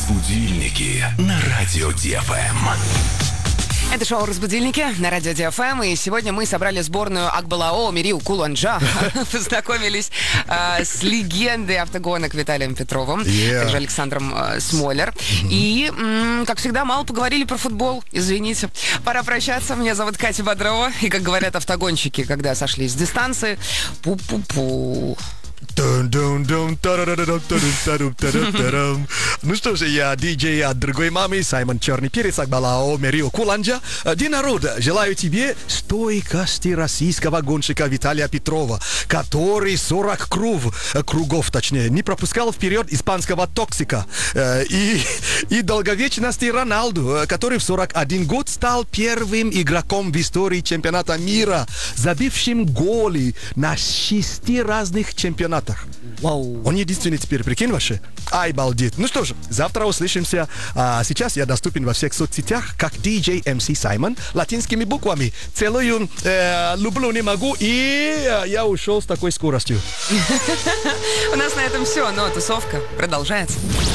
Разбудильники на радио ДФМ. Это шоу «Разбудильники» на радио ДФМ. И сегодня мы собрали сборную Акбалао Мирил Куланджа. Познакомились с легендой автогонок Виталием Петровым, также Александром Смолер. И, как всегда, мало поговорили про футбол. Извините. Пора прощаться. Меня зовут Катя Бодрова. И, как говорят автогонщики, когда сошлись с дистанции, пу-пу-пу. Ну что же, я диджей от другой мамы, Саймон Черный Перец, Акбалао Мирил Куланджа. День народа, желаю тебе стойкости российского гонщика Виталия Петрова, который 40 кругов, точнее, не пропускал вперед испанского токсика. И долговечности Роналду, который в 41 год стал первым игроком в истории чемпионата мира, забившим голи на 6 разных чемпионатах. Вау. Он единственный теперь, прикинь вообще? Ай, балдит. Ну что ж, завтра услышимся. Сейчас я доступен во всех соцсетях как DJ MC Саймон латинскими буквами. Целую, люблю, не могу, и я ушел с такой скоростью. У нас на этом все, но тусовка продолжается.